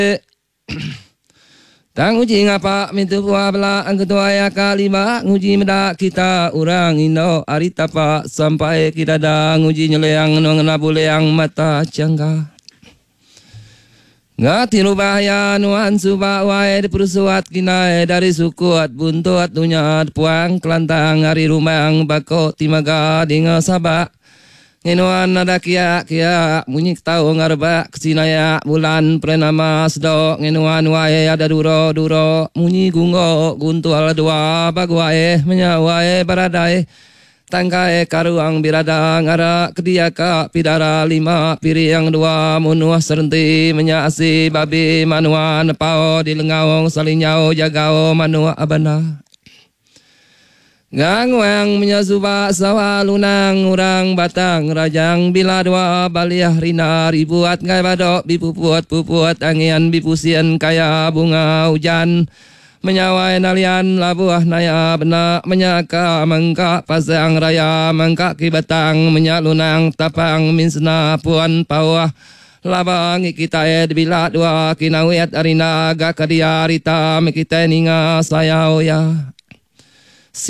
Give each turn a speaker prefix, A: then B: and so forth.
A: Tang uji ngapa mintu buah bela angketua ya kalima nguji meda kita urang indo aritapa sampai kita dah nguji nyeleang nongena buleang mata cangga. Ngati bahaya nuan suba wae dipersuat kinai dari sukuat buntuat dunya puang kelantang hari rumang bako timaga dinga sabak. Ngenuan nada kia munyik tau ngarba kesinaya bulan prenama sedok ngenuan wae ada duro munyi gungo guntual dua bagwae menyawae baradai tangkae karuang birada ngara kediaka pidara lima piriang dua munuah serenti menyasi babi manuan pao di lengawong salinyau jagao manuah abana. Gangwang menyasuba sawa lunang urang batang rajang bila dua baliah rina ribuat ngai badok bipupuat angian bipusian kaya bunga hujan menyawai nalian labuah naya benak menyaka mengkak pasang raya mengkak kibatang menyalunang tapang minsna puan pawah labang kita bila dua kinawet arina gakadia rita mekita ninga sayau ya.